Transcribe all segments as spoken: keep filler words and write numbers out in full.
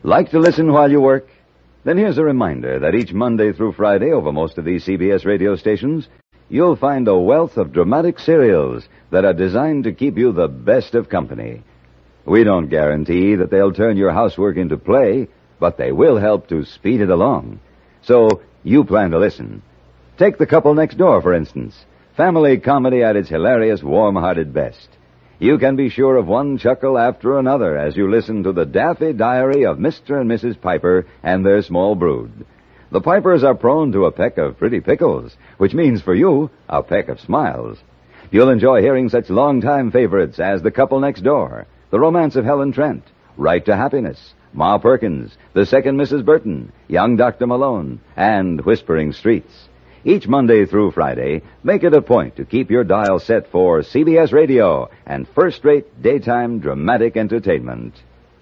Like to listen while you work? Then here's a reminder that each Monday through Friday over most of these C B S radio stations, you'll find a wealth of dramatic serials that are designed to keep you the best of company. We don't guarantee that they'll turn your housework into play, but they will help to speed it along. So you plan to listen. Take The Couple Next Door, for instance. Family comedy at its hilarious, warm-hearted best. You can be sure of one chuckle after another as you listen to the Daffy Diary of Mister and Missus Piper and their small brood. The Pipers are prone to a peck of pretty pickles, which means for you, a peck of smiles. You'll enjoy hearing such long-time favorites as The Couple Next Door, The Romance of Helen Trent, Right to Happiness, Ma Perkins, The Second Missus Burton, Young Doctor Malone, and Whispering Streets. Each Monday through Friday, make it a point to keep your dial set for C B S Radio and first-rate daytime dramatic entertainment.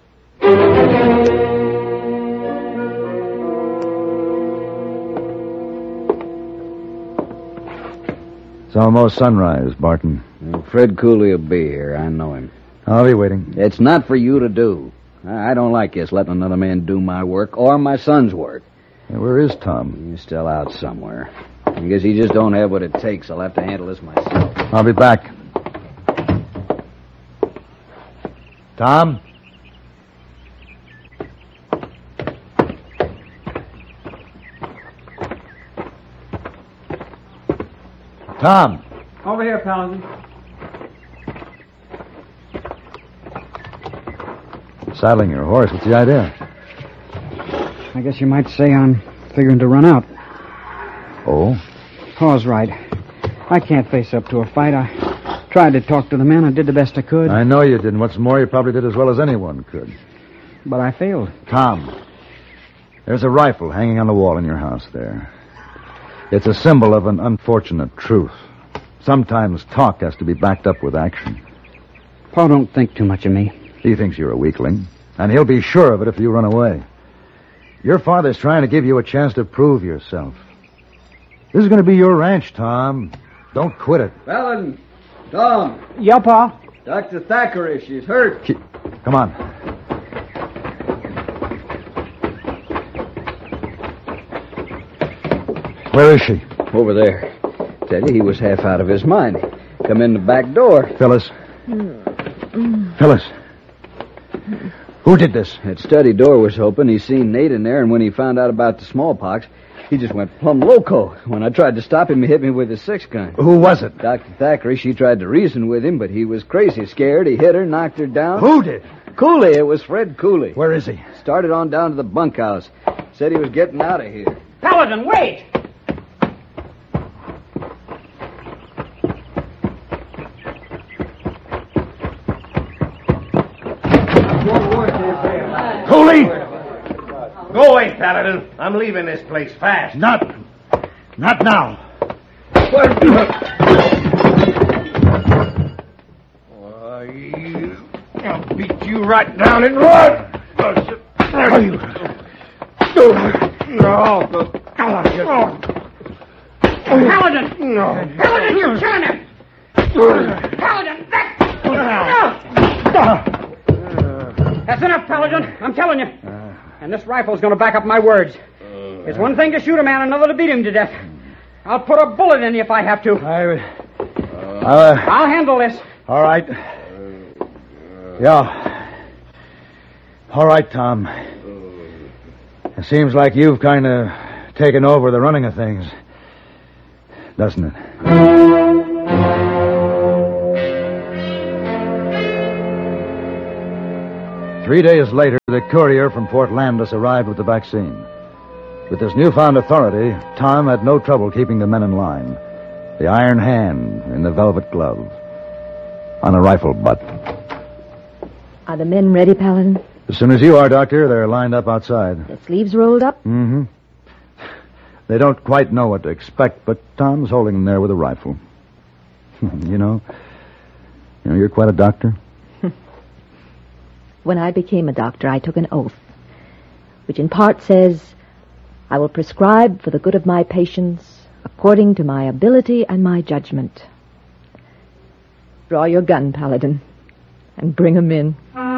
It's almost sunrise, Barton. Well, Fred Cooley will be here. I know him. I'll be waiting. It's not for you to do. I don't like this letting another man do my work or my son's work. Yeah, where is Tom? He's still out somewhere. I guess he just don't have what it takes. I'll have to handle this myself. I'll be back. Tom? Tom! Over here, Paladin. Saddling your horse. What's the idea? I guess you might say I'm figuring to run out. Oh? Paul's right. I can't face up to a fight. I tried to talk to the men. I did the best I could. I know you did, and what's more, you probably did as well as anyone could. But I failed. Tom, there's a rifle hanging on the wall in your house there. It's a symbol of an unfortunate truth. Sometimes talk has to be backed up with action. Paul don't think too much of me. He thinks you're a weakling, and he'll be sure of it if you run away. Your father's trying to give you a chance to prove yourself. This is going to be your ranch, Tom. Don't quit it. Paladin! Tom! Yeah, Pa? Doctor Thackeray, she's hurt. Keep... Come on. Where is she? Over there. Tell you, he was half out of his mind. Come in the back door. Phyllis. Phyllis. Who did this? That study door was open. He seen Nate in there, and when he found out about the smallpox, he just went plumb loco. When I tried to stop him, he hit me with his six-gun. Who was it? Doctor Thackeray, she tried to reason with him, but he was crazy scared. He hit her, knocked her down. Who did? Cooley. It was Fred Cooley. Where is he? Started on down to the bunkhouse. Said he was getting out of here. Paladin, wait! Cooley! Go away, Paladin. I'm leaving this place fast. Not... Not now. Why, you... I'll beat you right down and run. Are you... No. Paladin! No. Paladin, you're killing him! Paladin, that... That's enough, Paladin. I'm telling you. And this rifle's going to back up my words. It's one thing to shoot a man, another to beat him to death. I'll put a bullet in you if I have to. I... Uh, I'll handle this. all right. Yeah. All right, Tom. It seems like you've kind of taken over the running of things, doesn't it? Three days later, the courier from Fort Landis arrived with the vaccine. With his newfound authority, Tom had no trouble keeping the men in line. The iron hand in the velvet glove. On a rifle butt. Are the men ready, Paladin? As soon as you are, Doctor, they're lined up outside. The sleeves rolled up? Mm-hmm. They don't quite know what to expect, but Tom's holding them there with a rifle. you know, you know, you're quite a doctor. When I became a doctor, I took an oath, which in part says, I will prescribe for the good of my patients according to my ability and my judgment. Draw your gun, Paladin, and bring 'em in.